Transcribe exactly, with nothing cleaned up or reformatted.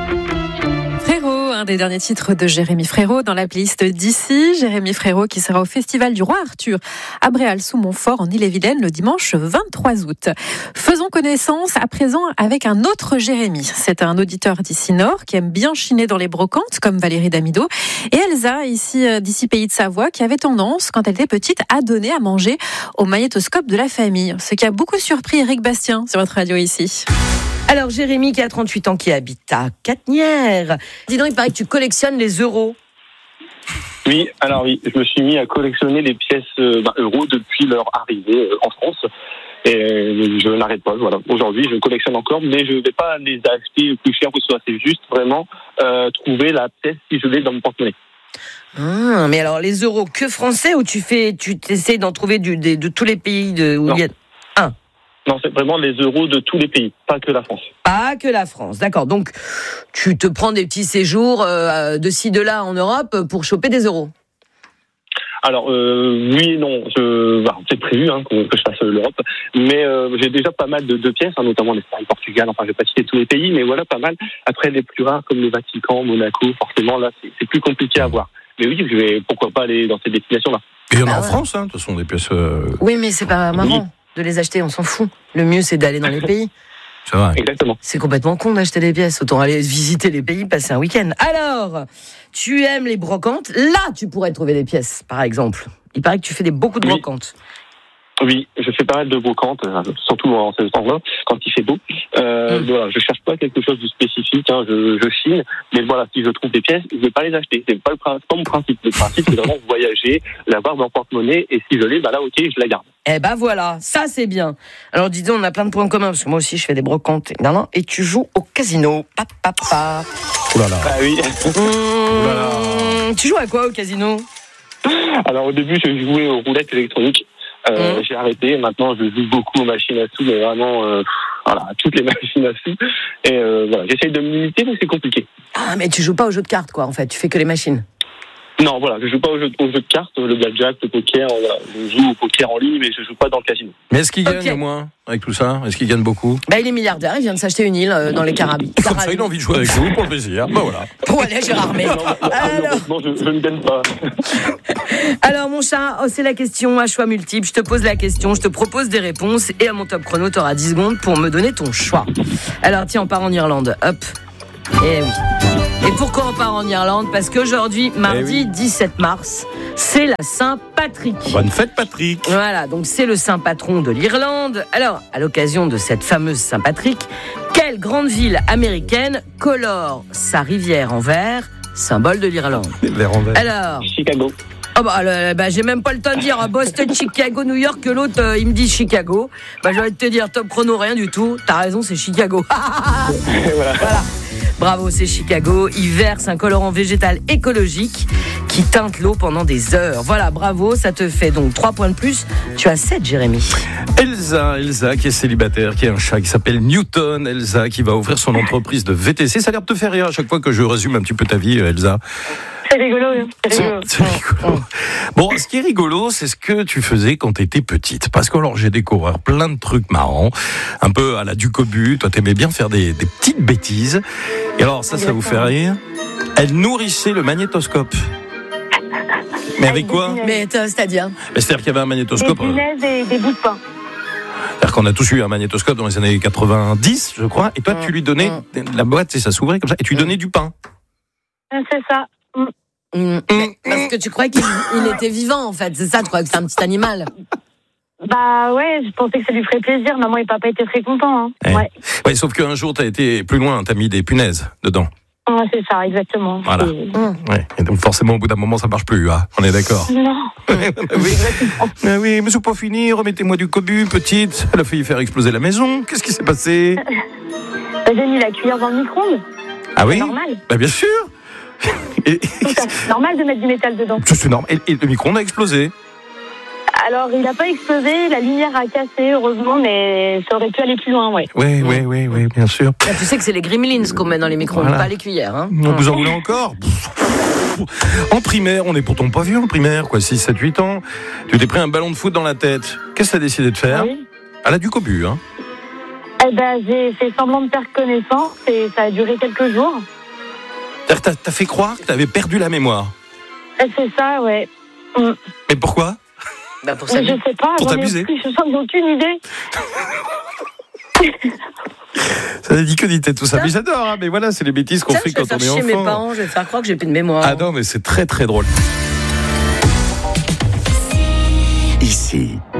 Un des derniers titres de Jérémy Frérot dans la playlist d'ici. Jérémy Frérot qui sera au Festival du Roi Arthur à Bréal-sous-Montfort en Ille-et-Vilaine le dimanche vingt-trois août. Faisons connaissance à présent avec un autre Jérémy. C'est un auditeur d'ici Nord qui aime bien chiner dans les brocantes comme Valérie Damido et Elsa ici d'ici Pays de Savoie qui avait tendance quand elle était petite à donner à manger au magnétoscope de la famille. Ce qui a beaucoup surpris Eric Bastien sur votre radio ici. Alors Jérémy qui a trente-huit ans qui habite à Catnières. Dis donc, il paraît que tu collectionnes les euros. Oui, alors oui, je me suis mis à collectionner les pièces euh, bah, euros depuis leur arrivée euh, en France. Et euh, je n'arrête pas, voilà. Aujourd'hui, je collectionne encore, mais je ne vais pas les acheter plus cher que ce soit. C'est juste vraiment euh, trouver la pièce si je l'ai dans mon porte-monnaie. Ah, mais alors les euros que français ou tu fais, tu essaies d'en trouver du, de, de tous les pays de, où non. il y a... Ah. Non, c'est vraiment les euros de tous les pays, pas que la France. Pas que la France, d'accord. Donc, tu te prends des petits séjours euh, de ci, de là en Europe pour choper des euros. Alors, euh, oui et non. Je, bah, c'est prévu hein, que, que je fasse l'Europe. Mais euh, j'ai déjà pas mal de, de pièces, hein, notamment l'Espagne, Portugal. Enfin, je vais pas citer tous les pays, mais voilà, pas mal. Après, les plus rares, comme le Vatican, Monaco, forcément, là, c'est, c'est plus compliqué à voir. Mais oui, je vais pourquoi pas aller dans ces destinations-là. Et il y en a Ah en ouais. France, hein, de toute façon, des pièces... Euh... Oui, mais c'est pas marrant. Oui. De les acheter, on s'en fout. Le mieux, c'est d'aller dans les pays. C'est vrai. Exactement. C'est complètement con d'acheter des pièces. Autant aller visiter les pays, passer un week-end. Alors, tu aimes les brocantes. Là, tu pourrais trouver des pièces, par exemple. Il paraît que tu fais des, beaucoup de Oui. brocantes. Oui, je fais pas mal de brocantes, euh, surtout en ce temps-là, quand il fait beau. Euh, Mm. Voilà, je cherche pas quelque chose de spécifique, hein, je, je chine, mais voilà, si je trouve des pièces, je vais pas les acheter. C'est pas le c'est pas mon principe. Le principe, c'est vraiment voyager, l'avoir dans le porte-monnaie, et si je l'ai, bah là, ok, je la garde. Eh ben voilà, ça c'est bien. Alors dis donc, on a plein de points communs, parce que moi aussi je fais des brocantes. Non, non, et tu joues au casino. Pa, pa, pa. Oh là là. Ah oui. Mmh, là là. Tu joues à quoi au casino? Alors au début, je jouais aux roulettes électroniques. Euh, Mm. J'ai arrêté. Maintenant, je joue beaucoup aux machines à sous, mais vraiment, euh, voilà, toutes les machines à sous. Et euh, voilà, j'essaye de me limiter, mais c'est compliqué. Ah, mais tu joues pas aux jeux de cartes, quoi, en fait. Tu fais que les machines. Non, voilà, je joue pas aux jeux, aux jeux de cartes, le blackjack, le poker. Voilà, je joue au poker en ligne, mais je joue pas dans le casino. Mais est-ce qu'il Ok. gagne au moins avec tout ça? Est-ce qu'il gagne beaucoup? Bah, il est milliardaire, il vient de s'acheter une île euh, dans les Caraïbes. Comme ça, il a envie de jouer avec vous pour le plaisir. Ben voilà. Pour aller à Gérardmer. Non, Alors, malheureusement, je, je ne gagne pas. alors, mon chat, oh, c'est la question à choix multiple. Je te pose la question, je te propose des réponses. Et à mon top chrono, tu auras dix secondes pour me donner ton choix. Alors, tiens, on part en Irlande. Hop. Et oui. Et pourquoi on part en Irlande? Parce qu'aujourd'hui, mardi Eh oui. dix-sept mars, c'est la Saint-Patrick. Bonne fête, Patrick. Voilà, donc c'est le saint patron de l'Irlande. Alors, à l'occasion de cette fameuse Saint-Patrick, quelle grande ville américaine colore sa rivière en vert, symbole de l'Irlande? Vert en vert. Alors, Chicago. oh bah, le- bah, j'ai même pas le temps de dire Boston, Chicago, New York, que l'autre euh, il me dit Chicago. Bah, j'ai envie de te dire top chrono, rien du tout. T'as raison, c'est Chicago. Voilà. Voilà. Bravo, c'est Chicago. Il verse un colorant végétal écologique qui teinte l'eau pendant des heures. Voilà, bravo, ça te fait donc trois points de plus. Tu as sept, Jérémy. Elsa, Elsa qui est célibataire, qui a un chat qui s'appelle Newton. Elsa qui va ouvrir son entreprise de V T C. Ça a l'air de te faire rire à chaque fois que je résume un petit peu ta vie, Elsa. C'est rigolo, hein. c'est rigolo. C'est rigolo. Bon, ce qui est rigolo, c'est ce que tu faisais quand tu étais petite. Parce que alors, j'ai découvert plein de trucs marrants, un peu à la Ducobu. Toi, t'aimais bien faire des, des petites bêtises. Et alors, ça, ça vous fait rire? Elle nourrissait le magnétoscope. Mais avec quoi? Mais euh, c'est-à-dire Mais C'est-à-dire qu'il y avait un Des magnétoscope. euh, punaises et des bouts de pain. C'est-à-dire qu'on a tous eu un magnétoscope dans les années quatre-vingt-dix, je crois. Et toi, tu lui donnais la boîte, et ça s'ouvrait comme ça, et tu lui donnais du pain. Euh, C'est ça. Mm. Mmh, mais parce que tu croyais qu'il il était vivant, en fait. C'est ça, tu croyais que c'est un petit animal. Bah ouais, je pensais que ça lui ferait plaisir. Maman et papa étaient très contents. Hein. Eh. Ouais. Ouais, sauf qu'un jour, t'as été plus loin, t'as mis des punaises dedans. Ouais, c'est ça, exactement. Voilà. C'est- Ouais. Et donc, forcément, au bout d'un moment, ça marche plus, hein. On est d'accord. Non. Oui. Mais oui, mais c'est pas fini, remettez-moi du cobu, petite. Elle a failli faire exploser la maison. Qu'est-ce qui s'est passé? Bah, j'ai mis la cuillère dans le micro-ondes. Ah oui? C'est normal. Bah bien sûr. Et- C'est normal de mettre du métal dedans. C'est normal. Et, et le micro-ondes a explosé. Alors, il n'a pas explosé, la lumière a cassé, heureusement, mais ça aurait pu aller plus loin, ouais. Oui, oui, oui, oui, bien sûr. Là, tu sais que c'est les gremlins qu'on met dans les micro-ondes, Voilà. pas les cuillères. Hein. On vous en voulez encore? En primaire, on est pourtant pas vieux en primaire, quoi, six, sept, huit ans. Tu t'es pris un ballon de foot dans la tête. Qu'est-ce que t'as décidé de faire? Oui. Elle a du cobu, hein. Eh ben, j'ai fait semblant de perdre connaissance et ça a duré quelques jours. T'as, t'as fait croire que t'avais perdu la mémoire. Et c'est ça, ouais. Mm. Mais pourquoi? Bah pour Mais je s'amuser. sais pas, Pour j'en ai t'amuser. plus, je n'ai aucune idée. Ça n'a dit que dit tout ça. Mais j'adore, hein, mais voilà, c'est les bêtises qu'on Tiens, fait je vais quand faire on est chier enfant. mes parents, je vais faire croire que j'ai plus de mémoire. Ah non, mais c'est très très drôle. Ici,